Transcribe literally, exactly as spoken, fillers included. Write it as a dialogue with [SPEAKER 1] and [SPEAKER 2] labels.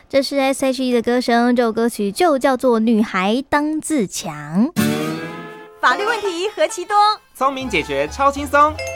[SPEAKER 1] 这是 S H E 的歌声，这首歌曲就叫做《女孩当自强》。
[SPEAKER 2] 法律问题何其多，
[SPEAKER 3] 聪明解决超轻松。